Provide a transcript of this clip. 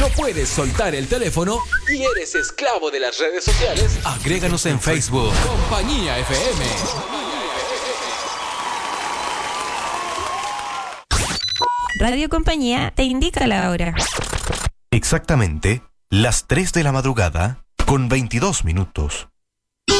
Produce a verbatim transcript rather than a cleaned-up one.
no puedes soltar el teléfono y eres esclavo de las redes sociales, agréganos en Facebook. Compañía F M. Radio Compañía te indica la hora. Exactamente las tres de la madrugada con veintidós minutos.